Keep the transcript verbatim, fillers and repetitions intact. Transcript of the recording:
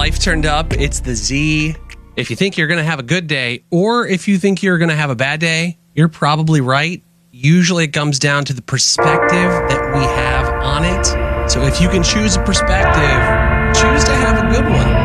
life turned up, it's the Z. If you think you're going to have a good day, or if you think you're going to have a bad day, you're probably right. Usually it comes down to the perspective that we have on it. So if you can choose a perspective, choose to have a good one.